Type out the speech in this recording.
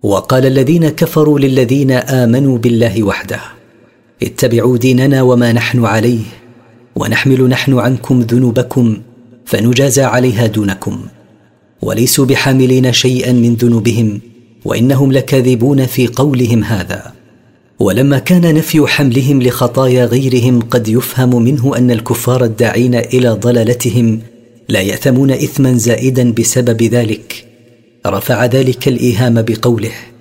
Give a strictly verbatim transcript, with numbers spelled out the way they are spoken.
وقال الذين كفروا للذين آمنوا بالله وحده: اتبعوا ديننا وما نحن عليه، ونحمل نحن عنكم ذنوبكم فنجازى عليها دونكم، وليسوا بحاملين شيئا من ذنوبهم، وإنهم لكاذبون في قولهم هذا. ولما كان نفي حملهم لخطايا غيرهم قد يفهم منه أن الكفار الداعين إلى ضلالتهم لا يأثمون إثما زائدا بسبب ذلك، رفع ذلك الإيهام بقوله: